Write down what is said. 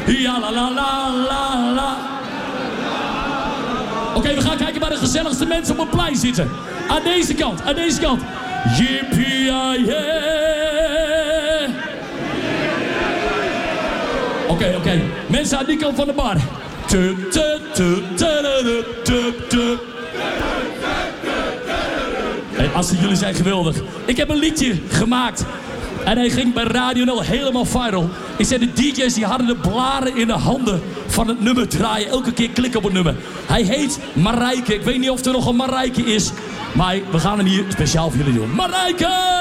Ja la la la la la. Oké, we gaan kijken waar de gezelligste mensen op het plein zitten. Aan deze kant, aan deze kant. Yippie-yay. Oké. Mensen aan die kant van de bar. Hey, Assen, jullie zijn geweldig. Ik heb een liedje gemaakt. En hij ging bij Radio NL helemaal viral. Ik zei, de DJ's die hadden de blaren in de handen van het nummer draaien. Elke keer klikken op het nummer. Hij heet Marijke. Ik weet niet of er nog een Marijke is. Maar we gaan hem hier speciaal voor jullie doen. Marijke!